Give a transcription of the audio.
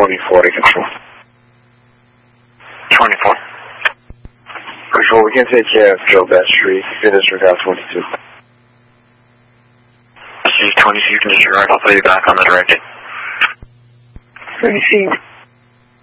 24 to control. 24. Control, we can take care of Joe Bestry. You can disregard 22. I see 22, you can disregard. I'll put you back on the directed. Received.